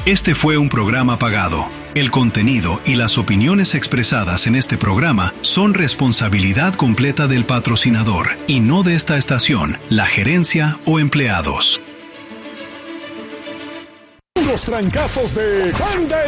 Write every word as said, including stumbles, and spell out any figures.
Este fue un programa pagado. El contenido y las opiniones expresadas en este programa son responsabilidad completa del patrocinador y no de esta estación, la gerencia o empleados. Los trancazos de Juan del